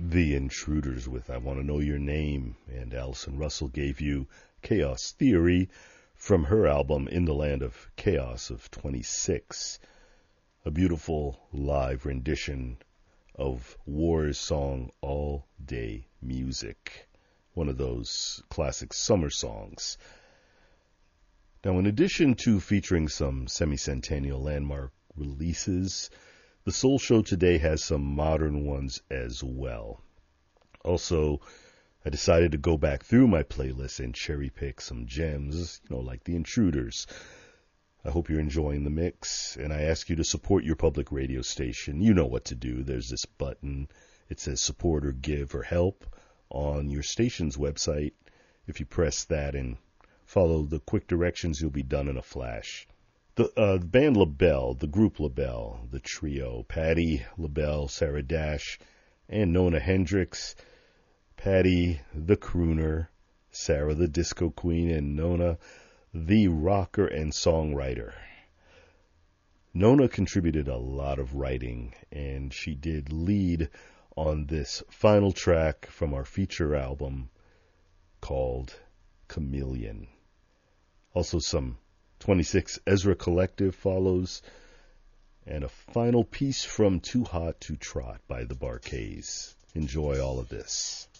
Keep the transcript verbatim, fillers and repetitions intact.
The Intruders with I Want to Know Your Name, and Allison Russell gave you Chaos Theory from her album In the Land of Chaos of twenty-six. A beautiful live rendition of War's song All Day Music, one of those classic summer songs. Now, in addition to featuring some semi-centennial landmark releases, the Soul Show today has some modern ones as well. Also, I decided to go back through my playlist and cherry pick some gems, you know, like The Intruders. I hope you're enjoying the mix, and I ask you to support your public radio station. You know what to do. There's this button. It says support or give or help on your station's website. If you press that and follow the quick directions, you'll be done in a flash. The, uh, the band LaBelle, the group LaBelle, the trio, Patti LaBelle, Sarah Dash, and Nona Hendryx. Patti, the crooner, Sarah, the disco queen, and Nona, the rocker and songwriter. Nona contributed a lot of writing, and she did lead on this final track from our feature album called Chameleon. Also, some twenty-six Ezra Collective follows, and a final piece from Too Hot to Trot by the Bar-Kays. Enjoy all of this.